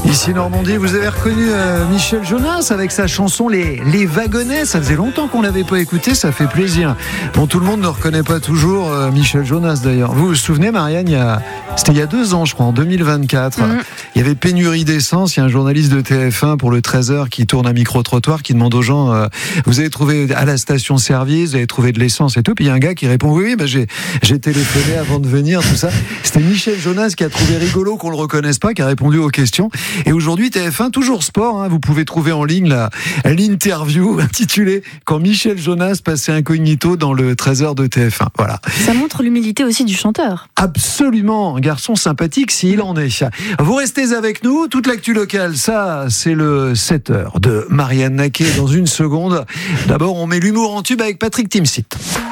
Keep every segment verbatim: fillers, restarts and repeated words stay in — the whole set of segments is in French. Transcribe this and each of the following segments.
Ici Normandie, vous avez reconnu euh, Michel Jonas avec sa chanson Les, Les Wagonnets. Ça faisait longtemps qu'on l'avait pas écouté, ça fait plaisir. Bon, tout le monde ne reconnaît pas toujours euh, Michel Jonas d'ailleurs. Vous vous souvenez, Marianne, il y a, c'était il y a deux ans, je crois, en deux mille vingt-quatre. Mmh. Il y avait pénurie d'essence. Il y a un journaliste de T F un pour le treize heures qui tourne un micro-trottoir qui demande aux gens euh, vous avez trouvé à la station-service, vous avez trouvé de l'essence et tout. Puis il y a un gars qui répond oui, oui, bah, j'ai, j'ai téléphoné avant de venir, tout ça. C'était Michel Jonas qui a trouvé rigolo qu'on le reconnaisse pas, qui a répondu aux questions. Et aujourd'hui, T F un, toujours sport, hein, vous pouvez trouver en ligne la, l'interview intitulée « Quand Michel Jonas passait incognito dans le treize heures de T F un ». Voilà. Ça montre l'humilité aussi du chanteur. Absolument, un garçon sympathique s'il en est. Vous restez avec nous, toute l'actu locale, ça c'est le sept heures de Marianne Naquet dans une seconde. D'abord, on met l'humour en tube avec Patrick Timsit.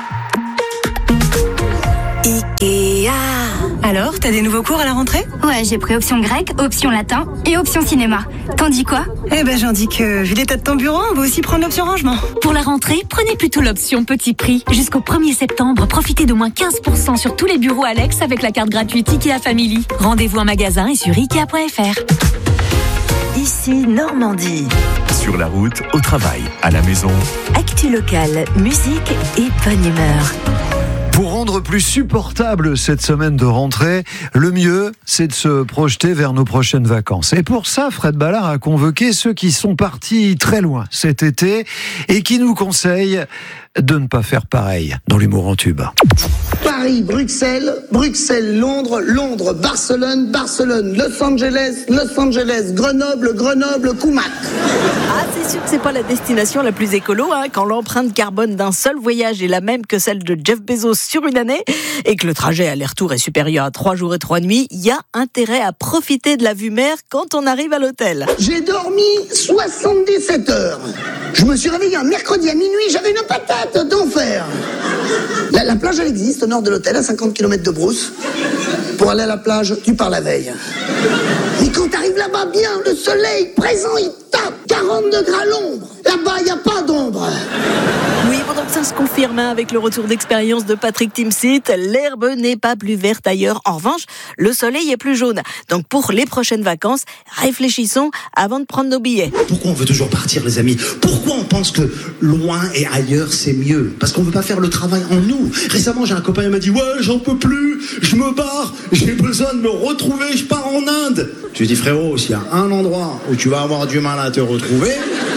Ikea. Alors, t'as des nouveaux cours à la rentrée ? Ouais, j'ai pris option grec, option latin et option cinéma. T'en dis quoi ? Eh ben, j'en dis que, vu l'état de ton bureau, on va aussi prendre l'option rangement. Pour la rentrée, prenez plutôt l'option petit prix. Jusqu'au premier septembre, profitez d'au moins quinze pour cent sur tous les bureaux Alex avec la carte gratuite Ikea Family. Rendez-vous en magasin et sur ikea point f r. Ici Normandie. Sur la route, au travail, à la maison. Actu locale, musique et bonne humeur. Pour rendre plus supportable cette semaine de rentrée, le mieux, c'est de se projeter vers nos prochaines vacances. Et pour ça, Fred Ballard a convoqué ceux qui sont partis très loin cet été et qui nous conseillent de ne pas faire pareil dans l'humour en tube. Paris, Bruxelles, Bruxelles, Londres, Londres, Barcelone, Barcelone, Los Angeles, Los Angeles, Grenoble, Grenoble, Kumak. Ah, c'est sûr que c'est pas la destination la plus écolo, hein, quand l'empreinte carbone d'un seul voyage est la même que celle de Jeff Bezos sur une année et que le trajet aller-retour est supérieur à trois jours et trois nuits, il y a intérêt à profiter de la vue mer quand on arrive à l'hôtel. J'ai dormi soixante-dix-sept heures. Je me suis réveillé un mercredi à minuit, j'avais une patate d'enfer. La, la plage, elle existe au nord de l'hôtel, à cinquante kilomètres de Brousse. Pour aller à la plage, tu pars la veille. Mais quand t'arrives là-bas bien, le soleil présent, il tape quarante degrés à l'ombre. Là-bas, il n'y a pas d'ombre. Oui, pendant que ça se confirme hein, avec le retour d'expérience de Patrick Timsit, l'herbe n'est pas plus verte ailleurs. En revanche, le soleil est plus jaune. Donc pour les prochaines vacances, réfléchissons avant de prendre nos billets. Pourquoi on veut toujours partir, les amis ? Pourquoi on pense que loin et ailleurs, c'est mieux ? Parce qu'on ne veut pas faire le travail en nous. Récemment, j'ai un copain qui m'a dit « Ouais, j'en peux plus, je me barre, j'ai besoin de me retrouver, je pars en Inde. » Je lui dis « Frérot, s'il y a un endroit où tu vas avoir du mal à te retrouver,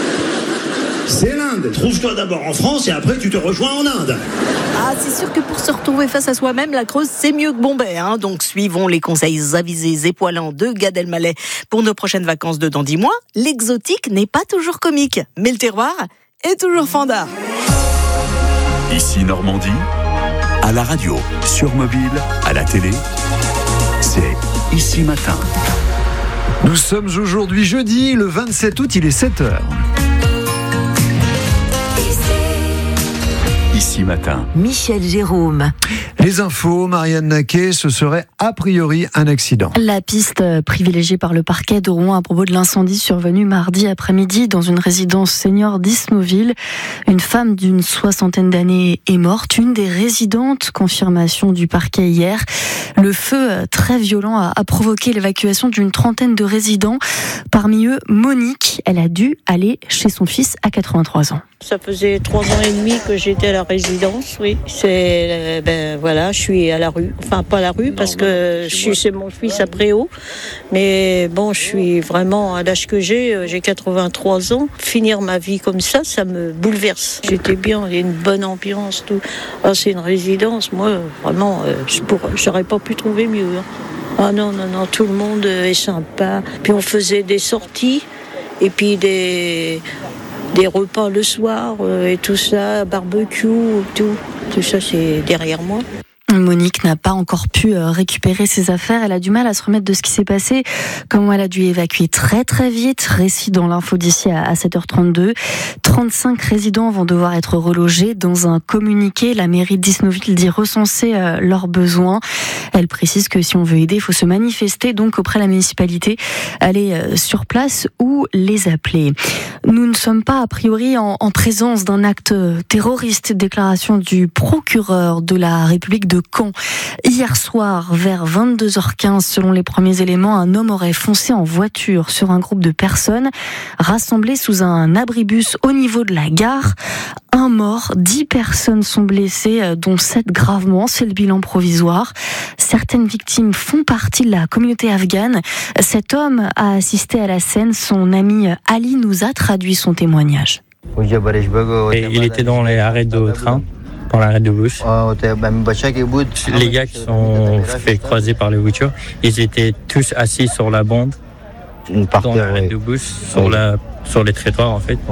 c'est l'Inde. Trouve-toi d'abord en France et après tu te rejoins en Inde. » Ah, c'est sûr que pour se retrouver face à soi-même, la Creuse, c'est mieux que Bombay. Hein. Donc suivons les conseils avisés et poilants de Gad Elmaleh. Pour nos prochaines vacances de dans dix mois, l'exotique n'est pas toujours comique, mais le terroir est toujours fandard. Ici Normandie, à la radio, sur mobile, à la télé, c'est Ici Matin. Nous sommes aujourd'hui jeudi, le vingt-sept août, il est sept heures. Ici Matin. Michel Jérôme. Les infos, Marianne Naquet, ce serait a priori un accident. La piste privilégiée par le parquet de Rouen à propos de l'incendie survenu mardi après-midi dans une résidence senior d'Isnoville. Une femme d'une soixantaine d'années est morte. Une des résidentes, confirmation du parquet hier. Le feu très violent a, a provoqué l'évacuation d'une trentaine de résidents. Parmi eux, Monique. Elle a dû aller chez son fils à quatre-vingt-trois ans. Ça faisait trois ans et demi que j'étais à la résidence, oui. C'est, ben voilà, je suis à la rue. Enfin, pas à la rue, parce que je suis chez mon fils à Préau. Mais bon, je suis vraiment, à l'âge que j'ai, j'ai quatre-vingt-trois ans. Finir ma vie comme ça, ça me bouleverse. J'étais bien, il y a une bonne ambiance, tout. Ah, c'est une résidence, moi, vraiment, je pourrais, j'aurais pas pu trouver mieux. Hein. Ah non, non, non, tout le monde est sympa. Puis on faisait des sorties, et puis des... des repas le soir euh, et tout ça, barbecue, tout. Tout ça, c'est derrière moi. Monique n'a pas encore pu récupérer ses affaires. Elle a du mal à se remettre de ce qui s'est passé. Comment elle a dû évacuer très très vite. Récit dans l'info d'ici à sept heures trente-deux. trente-cinq résidents vont devoir être relogés. Dans un communiqué, la mairie d'Isnoville dit recenser leurs besoins. Elle précise que si on veut aider, il faut se manifester donc auprès de la municipalité, aller sur place ou les appeler. Nous ne sommes pas a priori en, en présence d'un acte terroriste. Déclaration du procureur de la République de de Caen. Hier soir, vers vingt-deux heures quinze, selon les premiers éléments, un homme aurait foncé en voiture sur un groupe de personnes rassemblées sous un abribus au niveau de la gare. Un mort, dix personnes sont blessées, dont sept gravement. C'est le bilan provisoire. Certaines victimes font partie de la communauté afghane. Cet homme a assisté à la scène. Son ami Ali nous a traduit son témoignage. Et il était dans les arrêts de train, dans l'arrêt de bus. Les gars qui sont fait croiser par les voitures, ils étaient tous assis sur la bande, dans l'arrêt de bus, sur la sur les trottoirs en fait.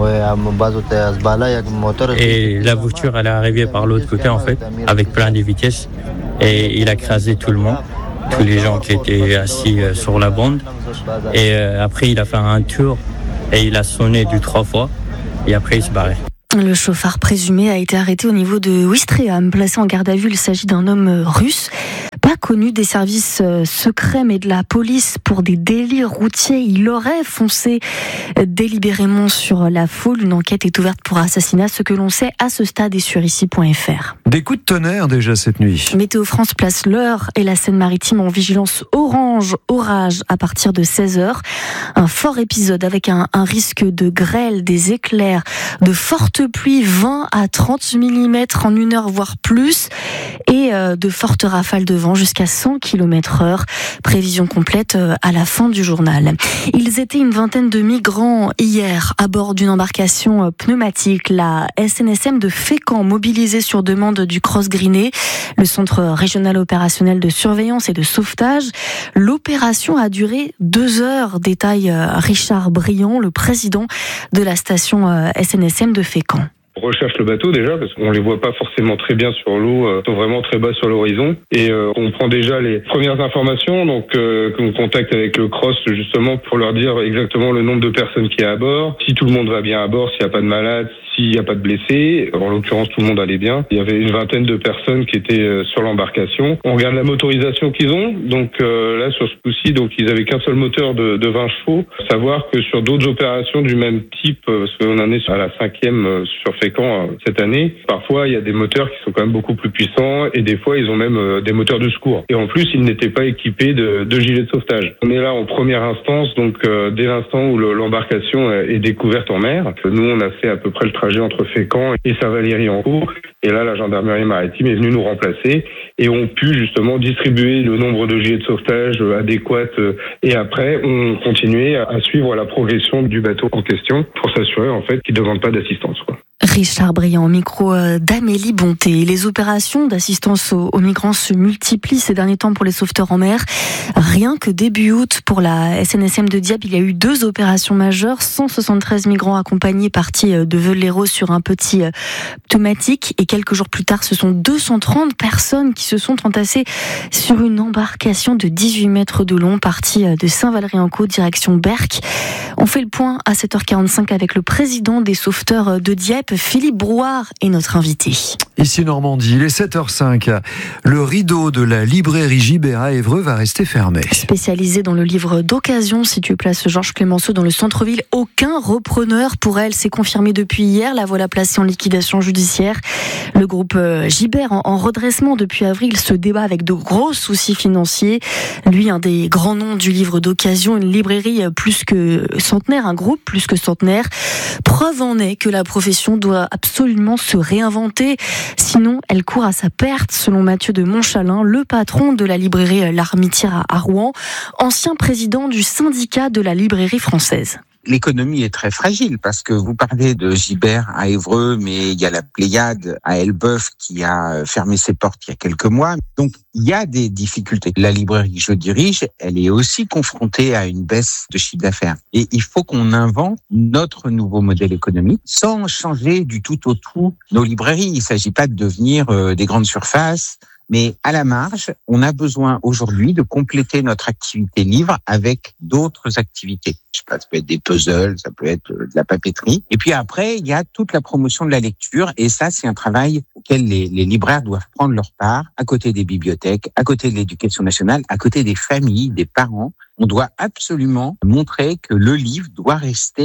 Et la voiture elle est arrivée par l'autre côté en fait, avec plein de vitesses, et il a écrasé tout le monde, tous les gens qui étaient assis sur la bande. Et après il a fait un tour et il a sonné du trois fois et après il se barrait. Le chauffard présumé a été arrêté au niveau de Ouistreham, placé en garde à vue. Il s'agit d'un homme russe, pas connu des services secrets mais de la police pour des délits routiers. Il aurait foncé délibérément sur la foule. Une enquête est ouverte pour assassinat. Ce que l'on sait à ce stade est sur ici point f r. Des coups de tonnerre déjà cette nuit. Météo France place l'Eure et la Seine-Maritime en vigilance orange, orage à partir de seize heures. Un fort épisode avec un, un risque de grêle, des éclairs, de fortes pluie, vingt à trente millimètres en une heure, voire plus, et euh, de fortes rafales de vent jusqu'à cent kilomètres heure. Prévision complète euh, à la fin du journal. Ils étaient une vingtaine de migrants hier à bord d'une embarcation euh, pneumatique, la S N S M de Fécamp, mobilisée sur demande du Cross Greené, le centre régional opérationnel de surveillance et de sauvetage. L'opération a duré deux heures, détaille euh, Richard Briand, le président de la station euh, S N S M de Fécamp. On recherche le bateau déjà parce qu'on les voit pas forcément très bien sur l'eau, euh, sont vraiment très bas sur l'horizon, et euh, on prend déjà les premières informations, donc euh, qu'on contacte avec le Cross justement pour leur dire exactement le nombre de personnes qui est à bord, si tout le monde va bien à bord, s'il n'y a pas de malades, s'il n'y a pas de blessés. En l'occurrence, tout le monde allait bien. Il y avait une vingtaine de personnes qui étaient euh, sur l'embarcation. On regarde la motorisation qu'ils ont, donc euh, là sur ce coup-ci, donc ils avaient qu'un seul moteur de, de vingt chevaux. Savoir que sur d'autres opérations du même type, euh, parce qu'on en est à la cinquième euh, sur Fécamp euh, cette année, parfois il y a des moteurs qui sont quand même beaucoup plus puissants, et des fois ils ont même euh, des moteurs de secours. Et en plus, ils n'étaient pas équipés de, de gilets de sauvetage. On est là en première instance, donc euh, dès l'instant où le, l'embarcation est découverte en mer. Nous, on a fait à peu près le trajet entre Fécamp et Saint-Valery-en-Cour. Et là, la gendarmerie maritime est venue nous remplacer et ont pu justement distribuer le nombre de gilets de sauvetage adéquats. Et après, on continuait à suivre la progression du bateau en question pour s'assurer en fait qu'il ne demande pas d'assistance, quoi. Richard Briand, micro d'Amélie Bonté. Les opérations d'assistance aux, aux migrants se multiplient ces derniers temps pour les sauveteurs en mer. Rien que début août, pour la S N S M de Dieppe, il y a eu deux opérations majeures. cent soixante-treize migrants accompagnés partis de Veules-les-Roses sur un petit pneumatique. Et quelques jours plus tard, ce sont deux cent trente personnes qui se sont entassées sur une embarcation de dix-huit mètres de long, partie de Saint-Valery-en-Cour, direction Berck. On fait le point à sept heures quarante-cinq avec le président des sauveteurs de Dieppe. Philippe Brouard est notre invité. Ici Normandie, il est sept heures cinq. Le rideau de la librairie Gibert à Évreux va rester fermé. Spécialisée dans le livre d'occasion, située place Georges Clemenceau dans le centre-ville, aucun repreneur pour elle. C'est confirmé depuis hier. La voilà placée en liquidation judiciaire. Le groupe Gibert, en redressement depuis avril, se débat avec de gros soucis financiers. Lui, un des grands noms du livre d'occasion, une librairie plus que centenaire, un groupe plus que centenaire. Preuve en est que la profession doit absolument se réinventer, sinon elle court à sa perte, selon Mathieu de Montchalin, le patron de la librairie L'Armitière à Rouen, ancien président du syndicat de la librairie française. L'économie est très fragile parce que vous parlez de Gibert à Évreux, mais il y a la Pléiade à Elbeuf qui a fermé ses portes il y a quelques mois. Donc, il y a des difficultés. La librairie que je dirige, elle est aussi confrontée à une baisse de chiffre d'affaires. Et il faut qu'on invente notre nouveau modèle économique sans changer du tout au tout nos librairies. Il ne s'agit pas de devenir euh, des grandes surfaces. Mais à la marge, on a besoin aujourd'hui de compléter notre activité livre avec d'autres activités. Je sais pas, ça peut être des puzzles, ça peut être de la papeterie. Et puis après, il y a toute la promotion de la lecture. Et ça, c'est un travail auquel les, les libraires doivent prendre leur part, à côté des bibliothèques, à côté de l'éducation nationale, à côté des familles, des parents. On doit absolument montrer que le livre doit rester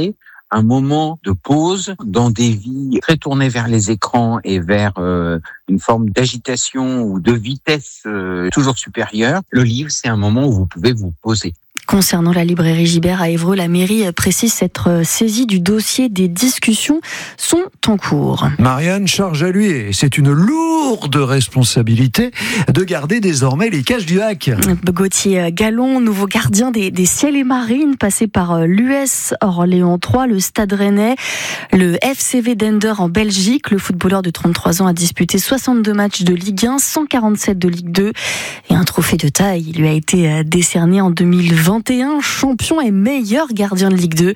un moment de pause dans des vies très tournées vers les écrans et vers euh, une forme d'agitation ou de vitesse euh, toujours supérieure. Le livre, c'est un moment où vous pouvez vous poser. Concernant la librairie Gibert à Évreux, la mairie précise s'être saisie du dossier. Des discussions sont en cours. Marianne, charge à lui, et c'est une lourde responsabilité de garder désormais les cages du Hack. Gauthier Gallon, nouveau gardien des, des ciels et marines, passé par l'U S Orléans trois, le Stade Rennais, le F C V d'Ender en Belgique. Le footballeur de trente-trois ans a disputé soixante-deux matchs de Ligue un, cent quarante-sept de Ligue deux et un trophée de taille lui a été décerné en deux mille vingt et un, champion et meilleur gardien de Ligue deux.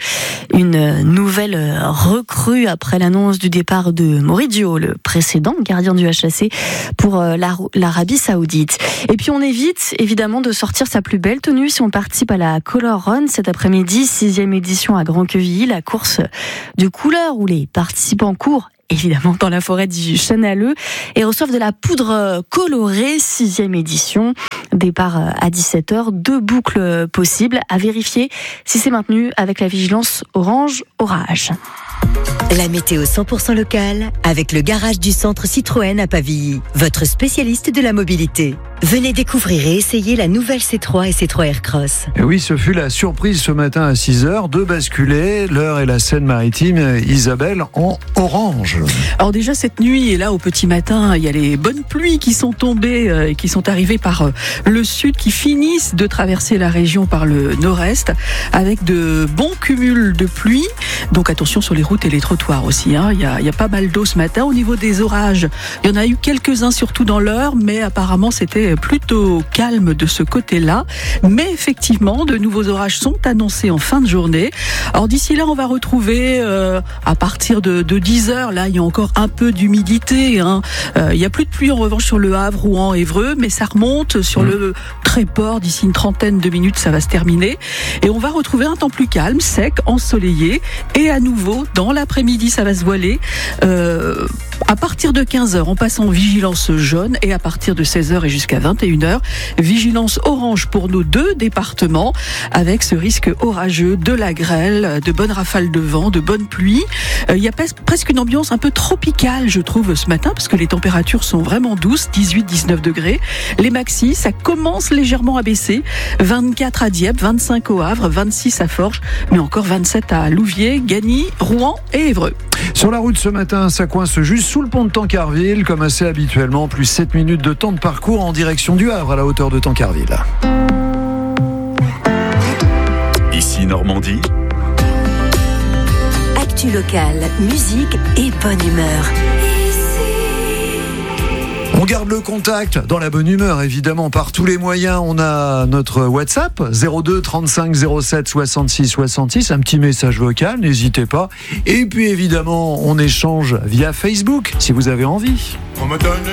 Une nouvelle recrue après l'annonce du départ de Moridio, le précédent gardien du H A C, pour l'Arabie Saoudite. Et puis on évite évidemment de sortir sa plus belle tenue si on participe à la Color Run cet après-midi, sixième édition à Grand-Quevilly, la course de couleurs où les participants courent évidemment dans la forêt du Chenaleux et reçoivent de la poudre colorée, sixième édition, départ à dix-sept heures, deux boucles possibles, à vérifier si c'est maintenu avec la vigilance orange orage. La météo cent pour cent locale avec le garage du centre Citroën à Pavilly, votre spécialiste de la mobilité. Venez découvrir et essayer la nouvelle C trois et C trois Aircross. Et oui, ce fut la surprise ce matin à six heures de basculer l'Eure et la Seine-Maritime, Isabelle, en orange. Alors déjà cette nuit et là au petit matin, il y a les bonnes pluies qui sont tombées euh, et qui sont arrivées par euh, le sud, qui finissent de traverser la région par le nord-est avec de bons cumuls de pluie. Donc attention sur les routes et les trottoirs aussi, hein. Il y a, il y a pas mal d'eau ce matin. Au niveau des orages, il y en a eu quelques-uns surtout dans l'Eure, mais apparemment c'était plutôt calme de ce côté-là. Mais effectivement, de nouveaux orages sont annoncés en fin de journée. Alors d'ici là, on va retrouver euh, à partir de, de dix heures, là il y a encore un peu d'humidité, hein. Euh, il n'y a plus de pluie en revanche sur le Havre, Rouen, Évreux, mais ça remonte sur le Tréport. D'ici une trentaine de minutes, ça va se terminer. Et on va retrouver un temps plus calme, sec, ensoleillé. Et à nouveau, dans l'après-midi, ça va se voiler. Euh, à partir de quinze heures, on passe en vigilance jaune et à partir de seize heures et jusqu'à vingt et une heures, vigilance orange pour nos deux départements avec ce risque orageux, de la grêle, de bonnes rafales de vent, de bonnes pluies. Euh, il y a presque une ambiance un peu tropicale, je trouve, ce matin, parce que les températures sont vraiment douces, dix-huit à dix-neuf degrés. Les maxis, ça commence légèrement à baisser. vingt-quatre à Dieppe, vingt-cinq au Havre, vingt-six à Forges, mais encore vingt-sept à Louviers, Gagny, Rouen et Évreux. Sur la route ce matin, ça coince juste sous le pont de Tancarville, comme assez habituellement, plus sept minutes de temps de parcours en direction du Havre à la hauteur de Tancarville. Ici Normandie. Actu locale, musique et bonne humeur. On garde le contact dans la bonne humeur, évidemment, par tous les moyens. On a notre WhatsApp, zéro deux trente-cinq zéro sept soixante-six soixante-six, un petit message vocal, n'hésitez pas. Et puis, évidemment, on échange via Facebook, si vous avez envie.